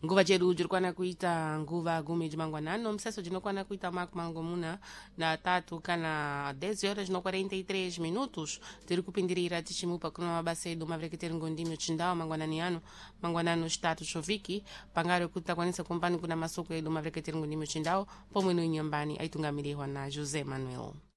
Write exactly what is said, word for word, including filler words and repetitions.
nguva jedu jirikwana kuita nguva gumi jimangwanano mseso jinokwana kuita maku mangomuna na tatu kana dez horas no quarenta e três minutos tiri kupindirira tichimupa kuna mabasa edu mavreketeri ngondimi uchindao mangwanani ano mangwanano statu choviki pangare kutakwanisa kumpani kuna masoko edu mavreketeri ngondimi uchindao pomwe no nyambani aitungamirihwa na José Manuel.